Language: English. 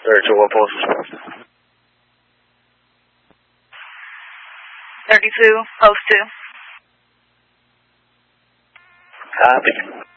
32, what post is supposed to? 32, post 2. Copy.